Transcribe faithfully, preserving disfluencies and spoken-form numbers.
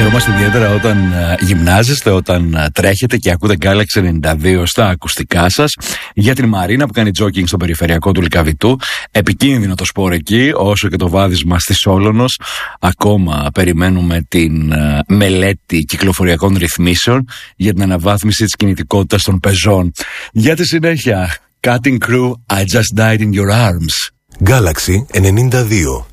Χαιρόμαστε ιδιαίτερα όταν uh, γυμνάζεστε, όταν uh, τρέχετε και ακούτε Galaxy ενενήντα δύο στα ακουστικά σας. Για την Μαρίνα που κάνει jogging στο περιφερειακό του Λυκαβητού. Επικίνδυνο το σπορ εκεί, όσο και το βάδισμα στη Σόλωνος. Ακόμα περιμένουμε την uh, μελέτη κυκλοφοριακών ρυθμίσεων για την αναβάθμιση της κινητικότητας των πεζών. Για τη συνέχεια, Cutting Crew, I Just Died in Your Arms. Galaxy ενενήντα δύο.